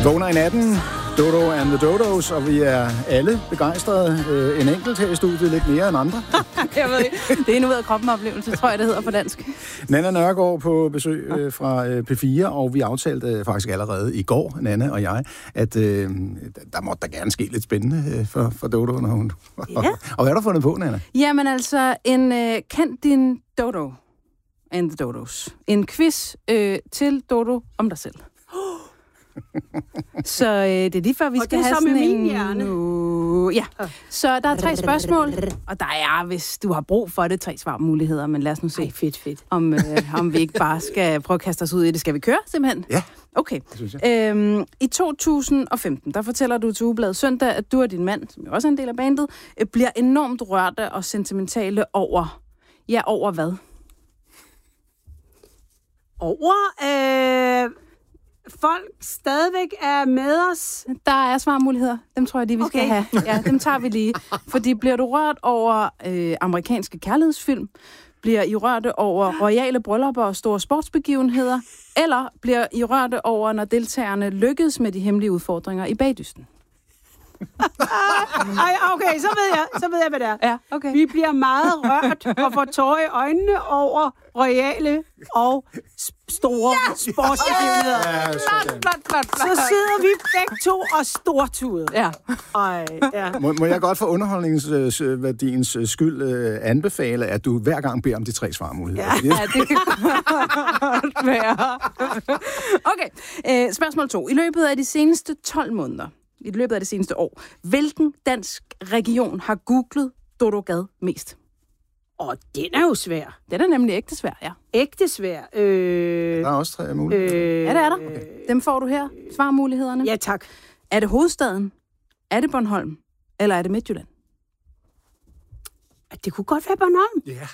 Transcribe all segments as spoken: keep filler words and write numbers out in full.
Vågner i natten, Dodo and the Dodos, og vi er alle begejstrede. Øh, en enkelt her i studiet, lidt mere end andre. Jeg ved ikke. Det er en ud af kroppen-oplevelse, tror jeg, det hedder på dansk. Nanna Nørgaard på besøg øh, fra øh, P fire, og vi aftalte øh, faktisk allerede i går, Nanna og jeg, at øh, der måtte da gerne ske lidt spændende øh, for, for Dodo, når hun... Ja. og, og hvad har du fundet på, Nanna? Jamen altså, en øh, kend din Dodo and the Dodos. En quiz øh, til Dodo om dig selv. Så øh, det er lige før, vi og skal have sådan en... min hjerne. Uh, ja, så der er tre spørgsmål, og der er, hvis du har brug for det, tre svarmuligheder, men lad os nu se, Ej, fedt, fedt. Om, øh, om vi ikke bare skal prøve at kaste os ud i det. Skal vi køre, simpelthen? Ja, okay. Det synes jeg. Øhm, I to tusind og femten, der fortæller du til Ugebladet Søndag, at du og din mand, som jo også er en del af bandet, øh, bliver enormt rørte og sentimentale over, ja, over hvad? Over... Øh... folk stadigvæk er med os. Der er svarmuligheder. Dem tror jeg, de vi okay. skal have. Ja, dem tager vi lige. Fordi bliver du rørt over øh, amerikanske kærlighedsfilm? Bliver I rørte over royale bryllupper og store sportsbegivenheder? Eller bliver I rørte over, når deltagerne lykkes med de hemmelige udfordringer i bagdysten? Ej, okay, så ved jeg, så ved jeg, hvad det er. Ja, okay. Vi bliver meget rørt og får tårer i øjnene over royale og store ja! sportsbegivenheder. Ja, flot, flot, flot, flot. Så sidder vi begge to og stortuder. Ja. Ej, ja. Må, må jeg godt for underholdningsværdiens skyld øh, anbefale, at du hver gang beder om de tre svarmuligheder? Ja, ja det kan godt være. Okay, øh, spørgsmål to. I løbet af de seneste tolv måneder, i løbet af det seneste år, hvilken dansk region har googlet Dodo Gad mest? Og den er jo svær. Den er nemlig ægte svær, ja. Ægte svær. Øh, der er også tre muligheder. Øh, ja, det er der. Okay. Dem får du her. Svarmulighederne. Ja, tak. Er det hovedstaden? Er det Bornholm? Eller er det Midtjylland? Det kunne godt være Bornholm. Ja.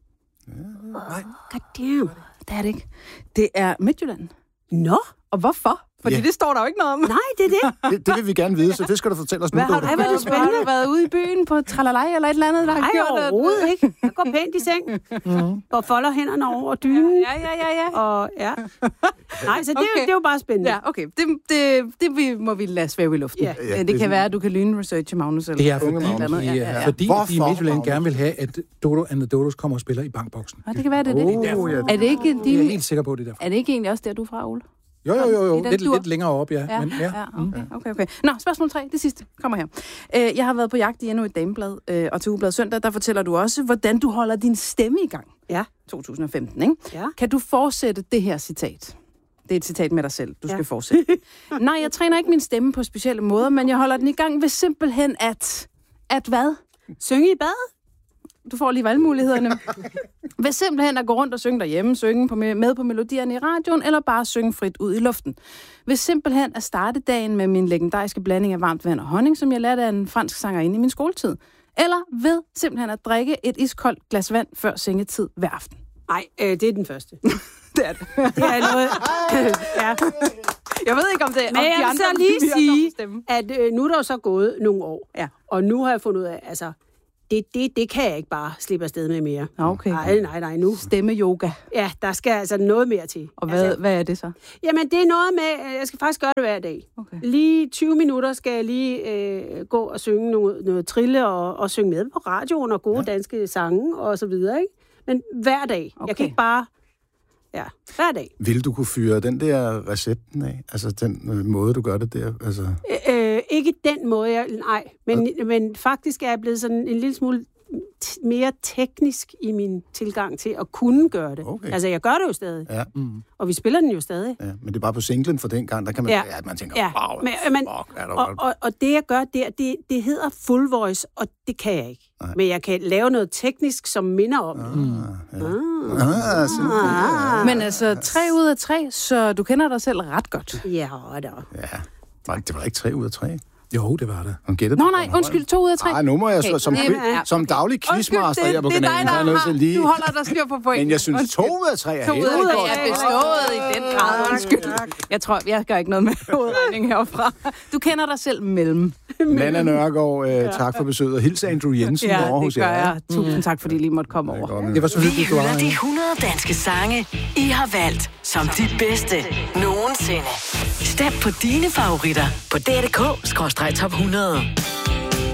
Yeah. Nej. God damn. Det er det ikke. Det er Midtjylland. Nå. Og hvorfor? Fordi yeah. det står der jo ikke noget om. Nej, det er det. det. Det vil vi gerne vide, så det skal du fortælle os nu. Hvad har du, Ej, været, det har du været ude i byen på Tralalaj eller et eller andet, der har Ej, gjort det? overhovedet ikke. Jeg går pænt i seng. Mm. Og folder hænderne over dynen. Ja, ja, ja, ja. Og ja. Nej, så det, okay. er, det er jo bare spændende. Ja, okay. Det, det, det vi, må vi lade svæve i luften. Ja. Ja, det, det kan være, at du kan lyne research Magnus. Eller det er fordi, eller andet. Ja, ja, ja. fordi de Midtjylland gerne vil have, at Dodo and the Dodos kommer og spiller i bankboksen. Ja, det kan være, det er det. Oh, ja. Er det ikke din... Jeg er helt sikker på, det derfor. Er det ikke egentlig også der, du er fra, Ole? Jo, jo, jo, jo. Lidt, lidt længere op, ja. Ja, Men, ja. ja okay, okay, okay. Nå, spørgsmål tre, det sidste, kommer her. Øh, jeg har været på jagt i endnu et dameblad, øh, og til Ugebladet Søndag, der fortæller du også, hvordan du holder din stemme i gang. Ja. to tusind og femten, ikke? Ja. Kan du fortsætte det her citat? Det er et citat med dig selv, du ja. skal fortsætte. Nej, jeg træner ikke min stemme på specielle måder, men jeg holder den i gang ved simpelthen at... At hvad? Synge i bad? Du får lige valgmulighederne. Ved simpelthen at gå rundt og synge derhjemme, synge på, med på melodierne i radioen, eller bare synge frit ud i luften. Ved simpelthen at starte dagen med min legendariske blanding af varmt vand og honning, som jeg lærte af en fransk sangerinde i min skoletid. Eller ved simpelthen at drikke et iskoldt glas vand før sengetid hver aften. Nej, øh, det er den første. Det er det. Det er noget... ja. Jeg ved ikke, om det er... Men jeg vil så lige sige, at øh, nu er der jo så gået nogle år. Ja. Og nu har jeg fundet ud af, altså... Det, det, det kan jeg ikke bare slippe afsted med mere. Okay. Nej, nej, nej, nu. Stemme-yoga. Ja, der skal altså noget mere til. Og hvad, altså, hvad er det så? Jamen, det er noget med, jeg skal faktisk gøre det hver dag. Okay. Lige tyve minutter skal jeg lige øh, gå og synge noget, noget trille og, og synge med på radioen og gode ja. danske sange og så videre, ikke? Men hver dag. Okay. Jeg kan ikke bare... Ja, hver dag. Vil du kunne fyre den der recepten af? Altså den øh, måde, du gør det der? Altså... Øh, øh, ikke den måde, jeg... Nej. Men, okay. men faktisk er jeg blevet sådan en lille smule t- mere teknisk i min tilgang til at kunne gøre det. Okay. Altså, jeg gør det jo stadig. Ja. Mm. Og vi spiller den jo stadig. Ja, men det er bare på singlen for den gang, der kan man... Ja, ja man tænker, ja. wow, men, men, fuck, er der og, og, og det, jeg gør der, det, det hedder full voice, og det kan jeg ikke. Nej. Men jeg kan lave noget teknisk, som minder om ah, det. Ja. Ah. Ah, ah. Men altså, tre ud af tre, så du kender dig selv ret godt. Ja, da. Ja, det var ikke tre ud af tre. Jo, det var det. Hun gættede Nå nej, undskyld, to ud af tre. Nej, nu må jeg okay. så, som, okay. ja. som daglig quizmaster her på det, kanalen, det er dig, nødt til lige... Du holder dig styr på point. Men jeg synes, undskyld. to ud af tre er to helt ud af godt. tre er bestået i den grad, undskyld. Jeg tror, jeg gør ikke noget med udregning herfra. Du kender dig selv mellem. Nanna Nørgaard, øh, tak for besøget. Og hils Andrew Jensen ja, over hos jer. Ja, det gør jeg. Tusind tak, fordi I lige måtte komme over. Godt, Det var så Vi hyggeligt, du hylder var de her. hundrede danske sange, I har valgt som de bedste nogensinde. Stem på dine favoritter på d r punktum d k skråstreg top hundrede.